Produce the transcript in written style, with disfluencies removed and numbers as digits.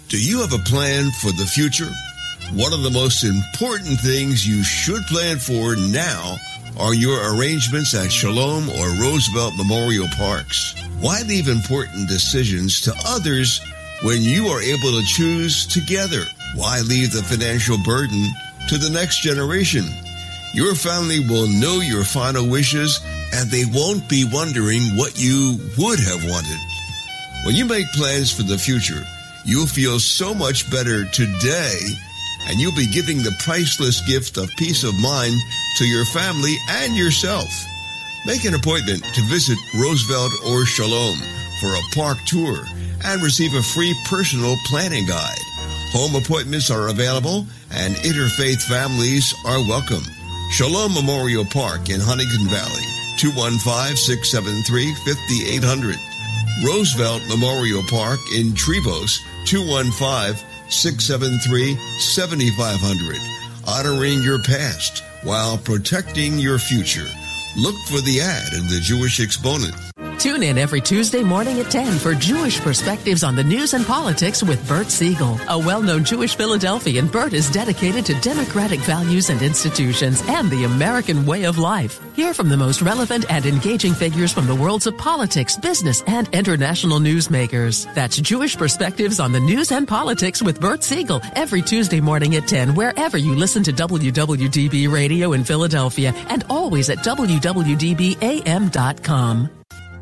Do you have a plan for the future? One of the most important things you should plan for now are your arrangements at Shalom or Roosevelt Memorial Parks. Why leave important decisions to others when you are able to choose together? Why leave the financial burden to the next generation? Your family will know your final wishes, and they won't be wondering what you would have wanted. When you make plans for the future, you'll feel so much better today, and you'll be giving the priceless gift of peace of mind to your family and yourself. Make an appointment to visit Roosevelt or Shalom for a park tour and receive a free personal planning guide. Home appointments are available, and interfaith families are welcome. Shalom Memorial Park in Huntington Valley, 215-673-5800. Roosevelt Memorial Park in Trevose, 215-673-7500. Honoring your past while protecting your future. Look for the ad in the Jewish Exponent. Tune in every Tuesday morning at 10 for Jewish Perspectives on the News and Politics with Bert Siegel. A well-known Jewish Philadelphian, Bert is dedicated to democratic values and institutions and the American way of life. Hear from the most relevant and engaging figures from the worlds of politics, business, and international newsmakers. That's Jewish Perspectives on the News and Politics with Bert Siegel every Tuesday morning at 10, wherever you listen to WWDB Radio in Philadelphia, and always at WWDBAM.com.